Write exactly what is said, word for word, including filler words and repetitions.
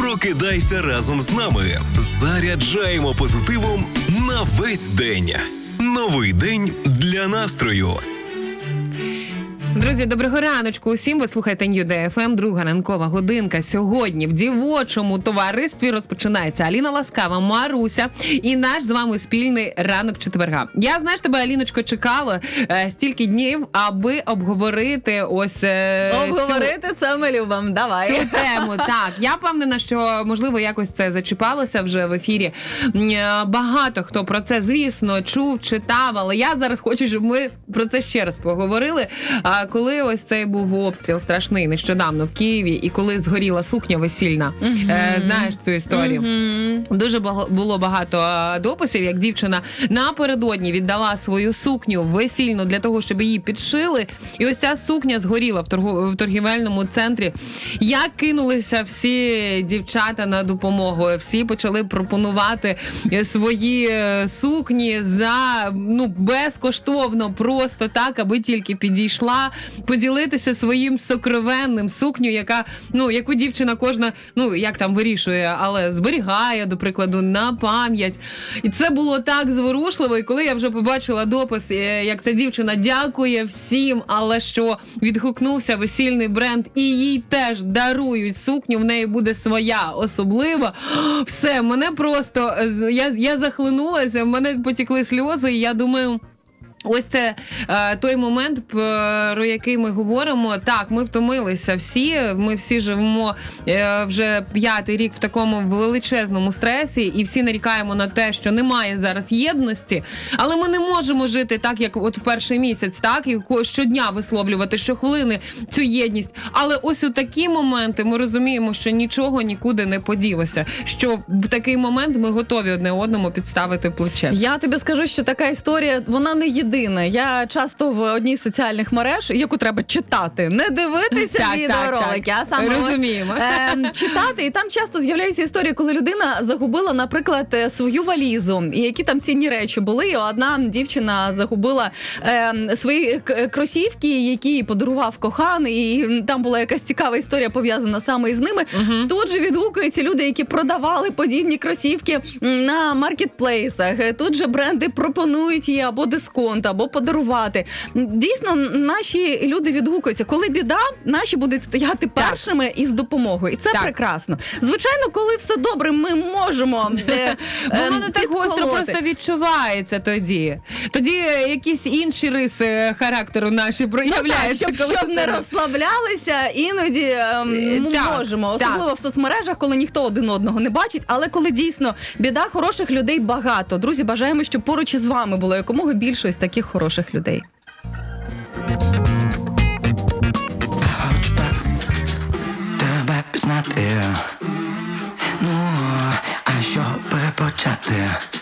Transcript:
Прокидайся разом з нами. Заряджаємо позитивом на весь день. Новий день для настрою. Друзі, доброго раночку усім. Ви слухаєте Нью Дей еф ем, друга ранкова годинка. Сьогодні в дівочому товаристві розпочинається Аліна Ласкава, Маруся і наш з вами спільний ранок четверга. Я, знаєш, тебе, Аліночко, чекала е, стільки днів, аби обговорити ось е, Обговорити цю, це ми любимо, давай. Цю тему, так. Я впевнена, що, можливо, якось це зачіпалося вже в ефірі. Багато хто про це, звісно, чув, читав, але я зараз хочу, щоб ми про це ще раз поговорили. Коли ось цей був обстріл страшний нещодавно в Києві, і коли згоріла сукня весільна, uh-huh. е, знаєш цю історію? Uh-huh. Дуже було багато дописів, як дівчина напередодні віддала свою сукню весільну для того, щоб її підшили, і ось ця сукня згоріла в, торгу, в торгівельному центрі. Як кинулися всі дівчата на допомогу, всі почали пропонувати свої сукні за, ну, безкоштовно, просто так, аби тільки підійшла, поділитися своїм сокровенним сукню, яка, ну, яку дівчина кожна, ну, як там вирішує, але зберігає, до прикладу, на пам'ять. І це було так зворушливо, і коли я вже побачила допис, як ця дівчина дякує всім, але що відгукнувся весільний бренд, і їй теж дарують сукню, в неї буде своя особлива. Все, мене просто, я, я захлинулася, в мене потекли сльози, і я думаю, ось це е, той момент, про який ми говоримо. Так, ми втомилися всі, ми всі живемо е, вже п'ятий рік в такому величезному стресі, і всі нарікаємо на те, що немає зараз єдності, але ми не можемо жити так, як от в перший місяць, так, і щодня висловлювати, щохвилини цю єдність. Але ось у такі моменти ми розуміємо, що нічого нікуди не поділося, що в такий момент ми готові одне одному підставити плече. Я тобі скажу, що така історія, вона не єдина. Я часто в одній з соціальних мереж, яку треба читати, не дивитися так, відеоролики, а саме розуміємо. Ось, е, читати. І там часто з'являється історія, коли людина загубила, наприклад, свою валізу, і які там цінні речі були. І одна дівчина загубила е, свої кросівки, які подарував коханий, і там була якась цікава історія пов'язана саме із ними. Угу. Тут же відгукуються люди, які продавали подібні кросівки на маркетплейсах. Тут же бренди пропонують її або дисконт, або подарувати. Дійсно, наші люди відгукуються. Коли біда, наші будуть стояти першими так. із допомогою. І це так. прекрасно. Звичайно, коли все добре, ми можемо е, Воно не так гостро просто відчувається тоді. Тоді якісь інші риси характеру наші проявляються. Ну, так, щоб, щоб не розслаблялися, іноді е, ми так, можемо. Особливо так. в соцмережах, коли ніхто один одного не бачить. Але коли дійсно біда, хороших людей багато. Друзі, бажаємо, щоб поруч із вами було якомога більше із таких хороших людей. Хочу так тебе пізнати. Ну, а що почати?